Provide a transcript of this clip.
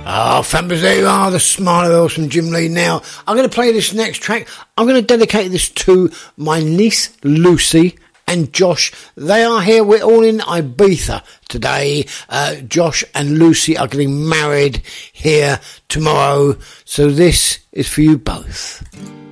Fambers, there you are, the Smile of Elves from Jim Lee. Now, I'm going to play this next track. I'm going to dedicate this to my niece, Lucy, and Josh. They are here. We're all in Ibiza today. Josh and Lucy are getting married here tomorrow. So this is for you both.